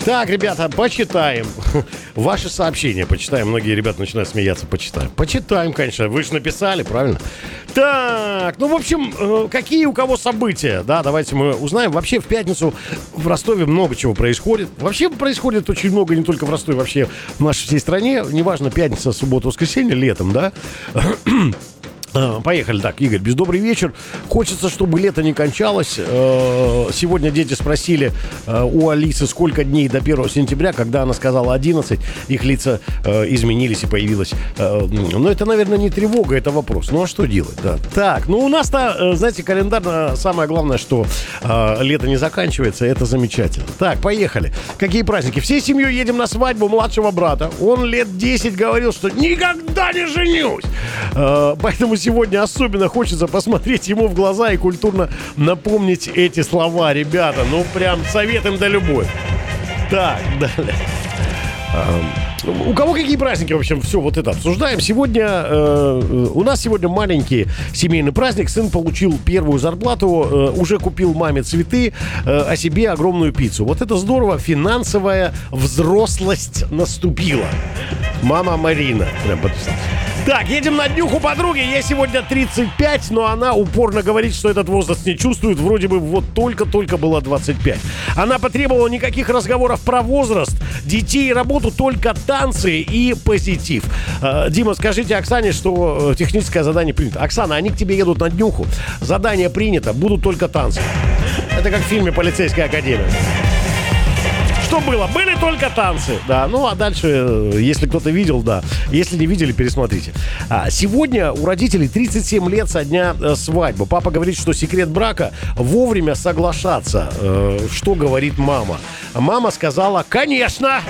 Так, ребята, почитаем. Ваши сообщения почитаем. Многие ребята начинают смеяться. Почитаем. Почитаем, конечно. Вы же написали, правильно? Так, ну, в общем, какие у кого события? Да, давайте мы узнаем. Вообще, в пятницу в Ростове много чего происходит. Вообще, происходит очень много не только в Ростове, вообще в нашей всей стране. Неважно, пятница, суббота, воскресенье, летом, да? Поехали. Так, Игорь, добрый вечер. Хочется, чтобы лето не кончалось. Сегодня дети спросили у Алисы, сколько дней до 1 сентября, когда она сказала 11, их лица изменились и появилось. Но это, наверное, не тревога, это вопрос. Ну, а что делать? Да. Так, ну, у нас-то, знаете, календарно самое главное, что лето не заканчивается, это замечательно. Так, поехали. Какие праздники? Всей семьей едем на свадьбу младшего брата. Он лет 10 говорил, что никогда не женюсь. Поэтому сегодня особенно хочется посмотреть ему в глаза и культурно напомнить эти слова, ребята. Ну, прям совет им да любовь. Так, далее. У кого какие праздники, в общем, все вот это обсуждаем. Сегодня у нас сегодня маленький семейный праздник. Сын получил первую зарплату, уже купил маме цветы, а себе огромную пиццу. Вот это здорово, финансовая взрослость наступила. Мама Марина. Прям подписал. Так, едем на днюху подруги. Ей сегодня 35, но она упорно говорит, что этот возраст не чувствует. Вроде бы вот только-только было 25. Она потребовала никаких разговоров про возраст, детей и работу, только танцы и позитив. Дима, скажите Оксане, что техническое задание принято. Оксана, они к тебе едут на днюху. Задание принято, будут только танцы. Это как в фильме «Полицейская академия». Что было? Были только танцы. Да, ну а дальше, если кто-то видел, да. Если не видели, пересмотрите. Сегодня у родителей 37 лет со дня свадьбы. Папа говорит, что секрет брака вовремя соглашаться. Что говорит мама? Мама сказала, конечно.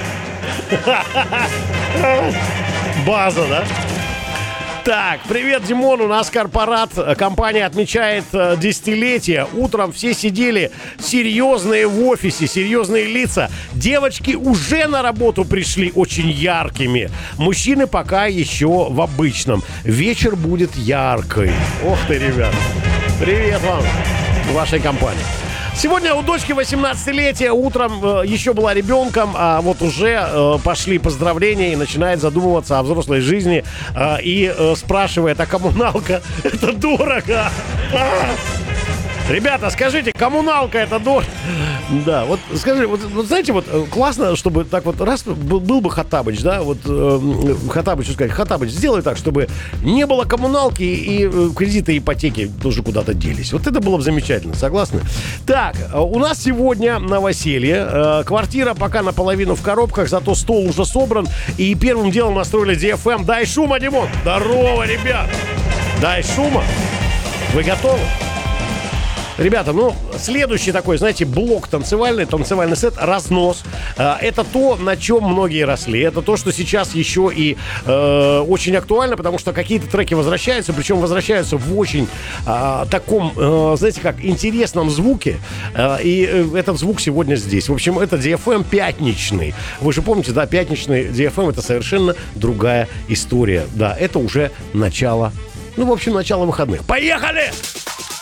База, да? Так, привет, Димон, у нас корпорат, компания отмечает десятилетие. Утром все сидели серьезные в офисе, серьезные лица. Девочки уже на работу пришли очень яркими. Мужчины пока еще в обычном. Вечер будет яркий. Ох ты, ребят. Привет вам, вашей компании. Сегодня у дочки 18-летие, утром еще была ребенком, а вот уже пошли поздравления и начинает задумываться о взрослой жизни и спрашивает, а коммуналка это дорого? Ребята, скажите, коммуналка это дорого? Да, вот скажи, вот знаете, вот классно, чтобы так вот раз был бы Хоттабыч, да, вот Хоттабычу сказать, Хоттабыч, сделай так, чтобы не было коммуналки и кредиты, ипотеки тоже куда-то делись. Вот это было бы замечательно, согласны? Так, у нас сегодня новоселье. Квартира пока наполовину в коробках, зато стол уже собран. И первым делом настроили DFM. Дай шума, Димон! Здорово, ребят! Дай шума! Вы готовы? Ребята, ну, следующий такой, знаете, блок танцевальный сет «Разнос». Это то, на чем многие росли. Это то, что сейчас еще и очень актуально, потому что какие-то треки возвращаются, причем возвращаются в очень таком, знаете как, интересном звуке. И этот звук сегодня здесь. В общем, это DFM пятничный. Вы же помните, да, пятничный DFM — это совершенно другая история. Да, это уже начало, ну, в общем, начало выходных. Поехали!